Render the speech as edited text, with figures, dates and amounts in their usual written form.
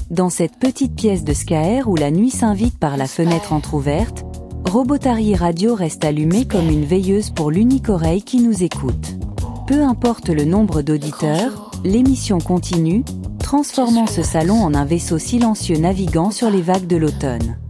Dans cette petite pièce de Skaer où la nuit s'invite par la fenêtre entr'ouverte, Robotary Radio reste allumée comme une veilleuse pour l'unique oreille qui nous écoute. Peu importe le nombre d'auditeurs, l'émission continue, transformant ce salon en un vaisseau silencieux naviguant sur les vagues de l'automne.